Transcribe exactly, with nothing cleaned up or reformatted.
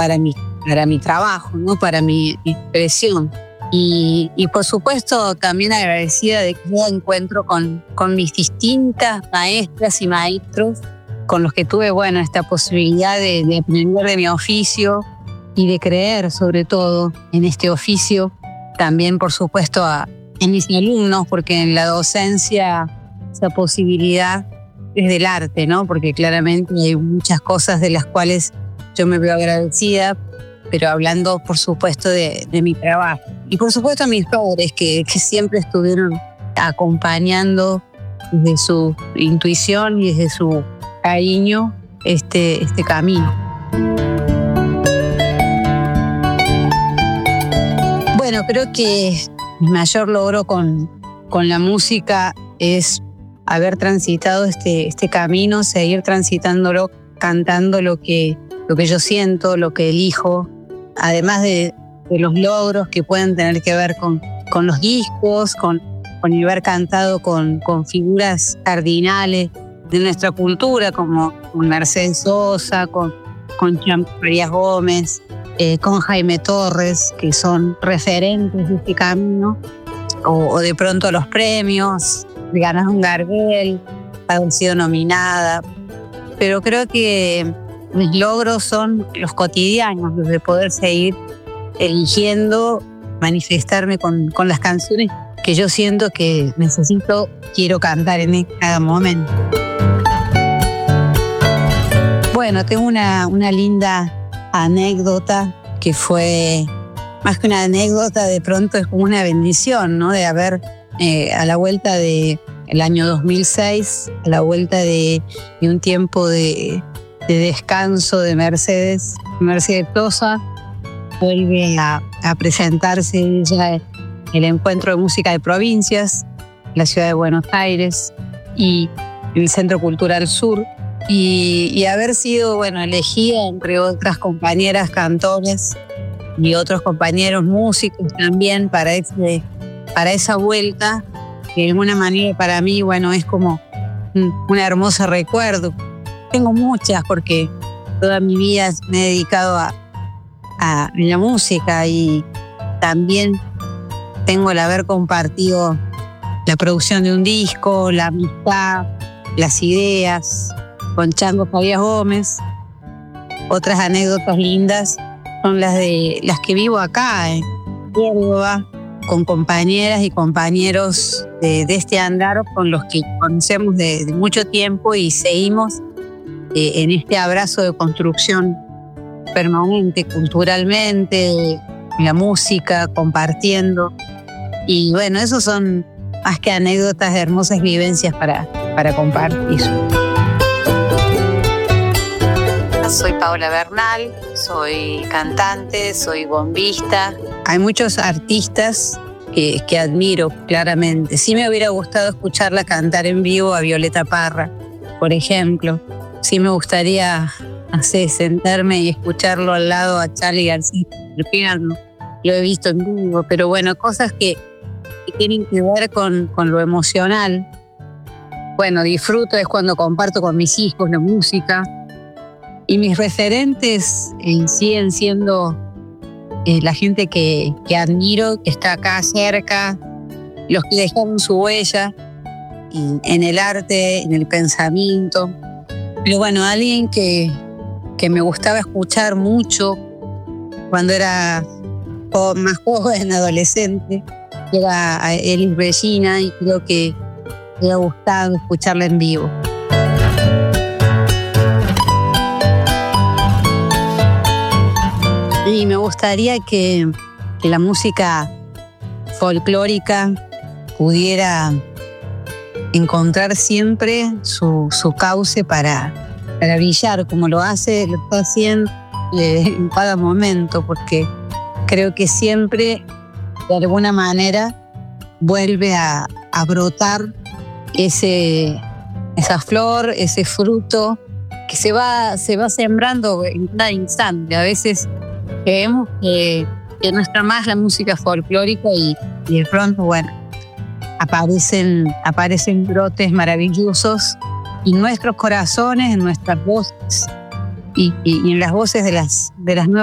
para mi, para mi trabajo, ¿no? Para mi expresión. Y, y por supuesto también agradecida de cada encuentro con, con mis distintas maestras y maestros con los que tuve, bueno, esta posibilidad de, de aprender de mi oficio y de creer sobre todo en este oficio. También por supuesto a, a mis alumnos, porque en la docencia esa posibilidad es del arte, ¿no? Porque claramente hay muchas cosas de las cuales yo me veo agradecida, pero hablando por supuesto de, de mi trabajo. Y por supuesto a mis padres que, que siempre estuvieron acompañando desde su intuición y desde su cariño este, este camino. Bueno, creo que mi mayor logro con, con la música es haber transitado este, este camino, seguir transitándolo, cantando lo que, lo que yo siento, lo que elijo, además de, de los logros que pueden tener que ver con, con los discos, con, con haber cantado con, con figuras cardinales de nuestra cultura, como con Mercedes Sosa, con, con Jean María Gómez, eh, con Jaime Torres, que son referentes de este camino, o, o de pronto los premios, de ganar un Gardel, haber sido nominada. Pero creo que mis logros son los cotidianos, los de poder seguir eligiendo manifestarme con, con las canciones que yo siento que necesito, quiero cantar en cada momento. Bueno, tengo una, una linda anécdota que fue, más que una anécdota, de pronto es como una bendición, ¿no? De haber, eh, a la vuelta de el año dos mil seis, a la vuelta de, de un tiempo de, de descanso de Mercedes, Mercedes Sosa, vuelve a, a presentarse ella en el Encuentro de Música de Provincias, en la ciudad de Buenos Aires, y en el Centro Cultural Sur, y, y haber sido, bueno, elegida entre otras compañeras cantores y otros compañeros músicos también para, ese, para esa vuelta, que de alguna manera para mí, bueno, es como un, un hermoso recuerdo. Tengo muchas porque toda mi vida me he dedicado a, a la música y también tengo el haber compartido la producción de un disco, la amistad, las ideas con Chango Farías Gómez. Otras anécdotas lindas son las de las que vivo acá en Córdoba, con compañeras y compañeros de, de este andar con los que conocemos de, de mucho tiempo y seguimos eh, en este abrazo de construcción permanente, culturalmente, la música, compartiendo. Y bueno, esos son más que anécdotas, hermosas vivencias para, para compartir. Soy Paola Bernal, soy cantante, soy bombista. Hay muchos artistas que, que admiro claramente. Sí me hubiera gustado escucharla cantar en vivo a Violeta Parra, por ejemplo. Sí me gustaría hacer, sentarme y escucharlo al lado a Charly García el piano. Lo he visto en vivo, pero bueno, cosas que, que tienen que ver con, con lo emocional. Bueno, disfruto es cuando comparto con mis hijos la música. Y mis referentes eh, siguen siendo eh, la gente que, que admiro, que está acá cerca, los que dejaron su huella en, en el arte, en el pensamiento. Pero bueno, alguien que, que me gustaba escuchar mucho cuando era más joven, adolescente, era Elis Regina, y creo que me ha gustado escucharla en vivo. Y me gustaría que, que la música folclórica pudiera encontrar siempre su, su cauce para, para brillar, como lo hace, lo está haciendo eh, en cada momento, porque creo que siempre, de alguna manera, vuelve a, a brotar ese, esa flor, ese fruto que se va, se va sembrando en cada instante. A veces creemos que, que no está más la música folclórica y, y de pronto, bueno, aparecen, aparecen brotes maravillosos en nuestros corazones, en nuestras voces y, y, y en las voces de las, de las nuevas